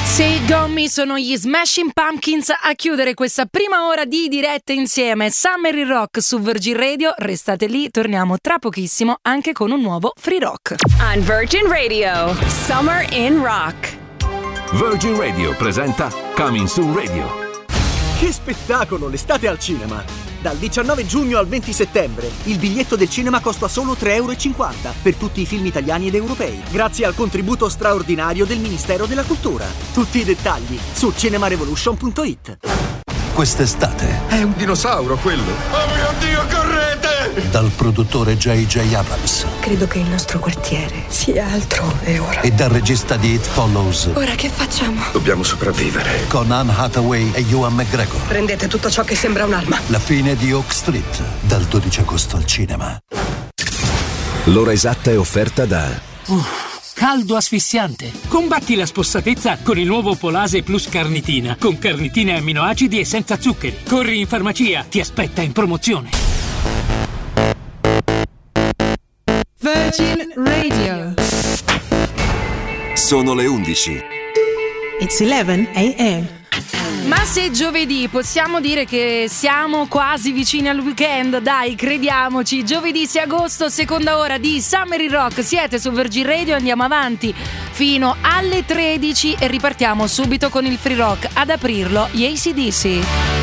Say Got Me sono gli Smashing Pumpkins a chiudere questa prima ora di diretta insieme. Summer in Rock su Virgin Radio. Restate lì, torniamo tra pochissimo anche con un nuovo Free Rock. On Virgin Radio, Summer in Rock. Virgin Radio presenta Coming Soon Radio. Che spettacolo, l'estate al cinema! Dal 19 giugno al 20 settembre il biglietto del cinema costa solo €3,50 per tutti i film italiani ed europei, grazie al contributo straordinario del Ministero della Cultura. Tutti i dettagli su cinemarevolution.it. Quest'estate È un dinosauro quello! Oh mio Dio, correte! dal produttore J.J. Abrams Credo che il nostro quartiere sia altrove ora. e dal regista di It Follows Ora che facciamo? Dobbiamo sopravvivere. con Anne Hathaway e Ewan McGregor. Prendete tutto ciò che sembra un'arma. La fine di Oak Street, dal 12 agosto al cinema. L'ora esatta è offerta da Caldo asfissiante. Combatti la spossatezza con il nuovo Polase Plus Carnitina, con carnitine e amminoacidi e senza zuccheri. Corri in farmacia, ti aspetta in promozione. Virgin Radio. Sono le 11. It's 11 a.m. Ma se giovedì possiamo dire che siamo quasi vicini al weekend, dai, crediamoci. Giovedì 6 agosto, seconda ora di Summer in Rock. Siete su Virgin Radio, andiamo avanti fino alle 13 e ripartiamo subito con il Free Rock. Ad aprirlo, gli AC/DC.